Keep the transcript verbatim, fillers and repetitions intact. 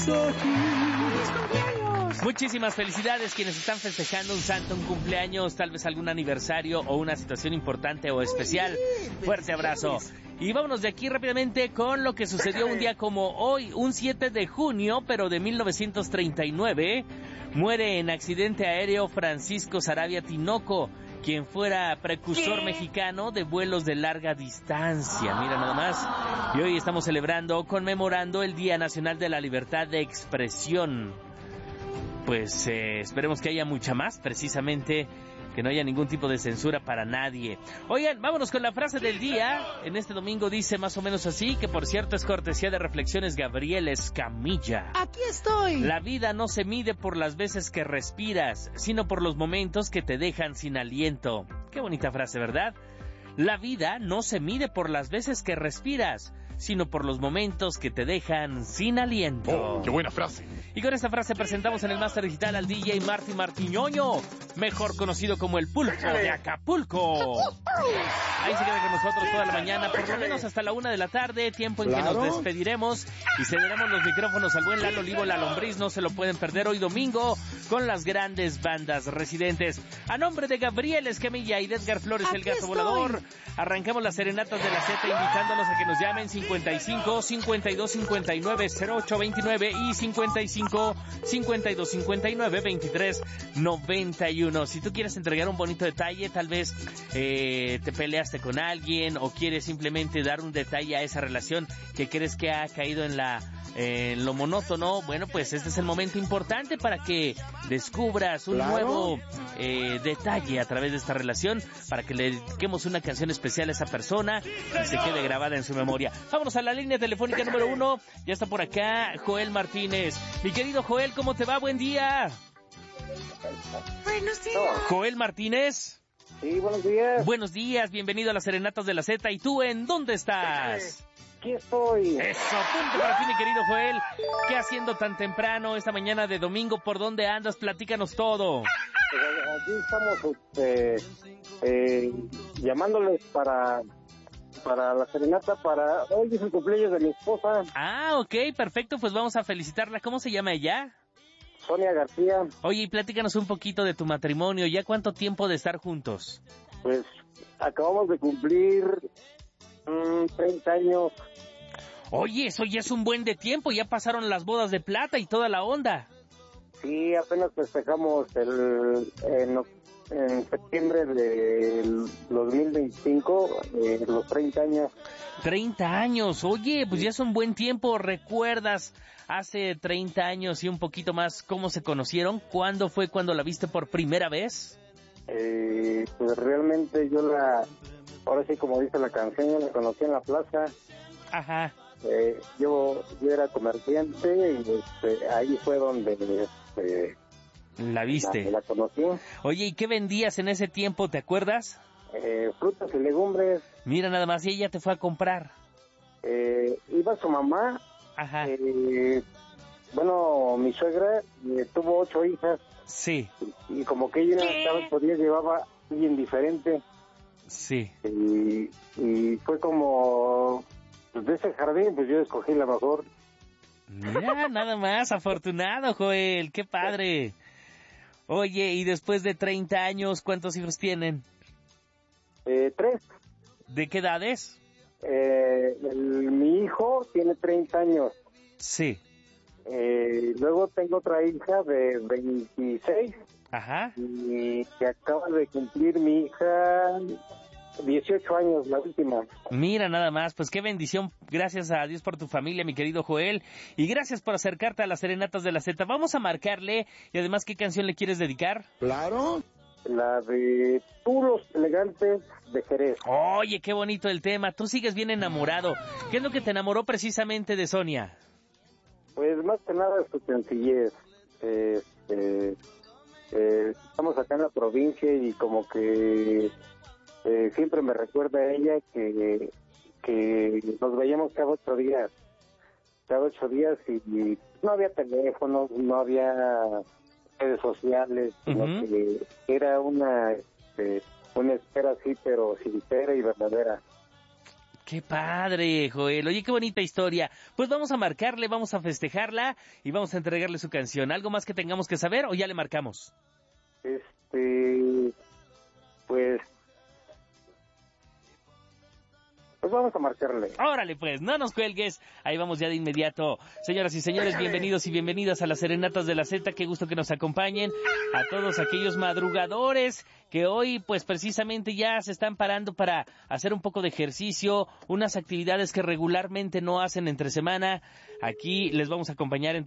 Muchísimas felicidades quienes están festejando un santo, un cumpleaños, tal vez algún aniversario o una situación importante o especial. Fuerte abrazo. Y vámonos de aquí rápidamente con lo que sucedió un día como hoy, un siete de junio, pero de mil novecientos treinta y nueve. Muere en accidente aéreo Francisco Saravia Tinoco, quien fuera precursor ¿Qué? mexicano de vuelos de larga distancia. Mira nada más. Y hoy estamos celebrando, conmemorando el Día Nacional de la Libertad de Expresión. Pues eh, esperemos que haya mucha más, precisamente, que no haya ningún tipo de censura para nadie. Oigan, vámonos con la frase del día. En este domingo dice más o menos así, que por cierto es cortesía de Reflexiones Gabriel Escamilla. Aquí estoy. La vida no se mide por las veces que respiras, sino por los momentos que te dejan sin aliento. Qué bonita frase, ¿verdad? La vida no se mide por las veces que respiras, sino por los momentos que te dejan sin aliento. Oh, ¡qué buena frase! Y con esta frase presentamos en el Máster Digital al D J Marty Martiñoño, mejor conocido como el Pulpo de Acapulco. Ahí se queda con nosotros toda la mañana, por lo menos hasta la una de la tarde, tiempo en que ¿Claro? nos despediremos y cederemos los micrófonos al buen Lalo Olivo, la Lombriz. No se lo pueden perder hoy domingo con las grandes bandas residentes. A nombre de Gabriel Escamilla y de Edgar Flores, Aquí el gato estoy. volador, arrancamos las serenatas de la Z invitándolos a que nos llamen cincuenta y cinco, cincuenta y dos, cincuenta y nueve, cero ocho veintinueve y cincuenta y cinco, cincuenta y dos, cincuenta y nueve, veintitrés, noventa y uno. Si tú quieres entregar un bonito detalle, tal vez eh, te peleaste con alguien o quieres simplemente dar un detalle a esa relación que crees que ha caído en la eh, en lo monótono, bueno, pues este es el momento importante para que descubras un Claro. nuevo eh, detalle a través de esta relación, para que le dediquemos una canción especial a esa persona y se quede grabada en su memoria. Vámonos a la línea telefónica número uno. Ya está por acá Joel Martínez. Mi querido Joel, ¿cómo te va? Buen día. Buenos días. Joel Martínez. Sí, buenos días. Buenos días, bienvenido a las Serenatas de la Z. ¿Y tú en dónde estás? Aquí estoy. Eso, punto para ti, mi querido Joel. ¿Qué haciendo tan temprano esta mañana de domingo? ¿Por dónde andas? Platícanos todo. Pues, aquí estamos este, eh, llamándoles para para la serenata, para hoy es el cumpleaños de mi esposa, Ah, ok, perfecto, pues vamos a felicitarla. ¿Cómo se llama ella? Sonia García. Oye, y platícanos un poquito de tu matrimonio. ¿Ya cuánto tiempo de estar juntos? Pues acabamos de cumplir mmm, treinta años. Oye, eso ya es un buen de tiempo. Ya pasaron las bodas de plata y toda la onda. Sí, apenas festejamos el en, en septiembre del dos mil veinticinco, eh, los treinta años. treinta años, oye, pues ya es un buen tiempo. ¿Recuerdas hace treinta años y un poquito más cómo se conocieron? ¿Cuándo fue cuando la viste por primera vez? Eh, pues realmente yo la, ahora sí como dice la canción, yo la conocí en la plaza. Ajá. Eh, yo, yo era comerciante y este, ahí fue donde este, La viste. la, la conocí. Oye, ¿y qué vendías en ese tiempo? ¿Te acuerdas? Eh, frutas y legumbres. Mira nada más, y ella te fue a comprar. Eh, iba su mamá. Ajá. Eh, bueno, mi suegra eh, tuvo ocho hijas Sí, y, y como que ella cada por día llevaba bien diferente. sí. Y, y fue como, pues de ese jardín, pues yo escogí la mejor. Mira, nada más, afortunado, Joel, qué padre. Oye, y después de treinta años, ¿cuántos hijos tienen? Eh, tres. ¿De qué edades? Eh, el- mi hijo tiene treinta años. Sí. Eh, luego tengo otra hija de veintiséis Ajá. y que acaba de cumplir mi hija dieciocho años, la última. Mira nada más, pues qué bendición. Gracias a Dios por tu familia, mi querido Joel. Y gracias por acercarte a las Serenatas de la Z. Vamos a marcarle. Y además, ¿qué canción le quieres dedicar? Claro. La de Puros Elegantes de Jerez. Oye, qué bonito el tema. Tú sigues bien enamorado. ¿Qué es lo que te enamoró precisamente de Sonia? Pues más que nada su sencillez. Eh, eh, eh, estamos acá en la provincia y como que eh, siempre me recuerda a ella que, que nos veíamos cada ocho días. Cada ocho días y, y no había teléfonos, no había redes sociales, sino Ujú. que era una, este, una espera así, pero sincera y verdadera. Qué padre, Joel. Oye, qué bonita historia. Pues vamos a marcarle, vamos a festejarla y vamos a entregarle su canción. ¿Algo más que tengamos que saber o ya le marcamos? Este, pues, pues vamos a marcarle. Órale, pues, no nos cuelgues. Ahí vamos ya de inmediato. Señoras y señores, bienvenidos y bienvenidas a las Serenatas de la Z. Qué gusto que nos acompañen. A todos aquellos madrugadores que hoy, pues, precisamente ya se están parando para hacer un poco de ejercicio, unas actividades que regularmente no hacen entre semana. Aquí les vamos a acompañar en